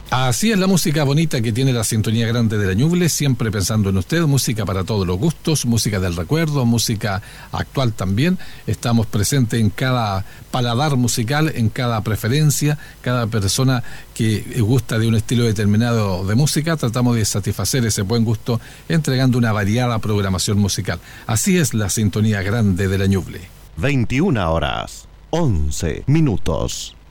Así es la música bonita que tiene la sintonía grande de la Ñuble, siempre pensando en usted, música para todos los gustos, música del recuerdo, música actual también. Estamos presentes en cada paladar musical, en cada preferencia, cada persona que gusta de un estilo determinado de música, tratamos de satisfacer ese buen gusto entregando una variada programación musical. Así es la sintonía grande de la Ñuble. 21 horas, 11 minutos.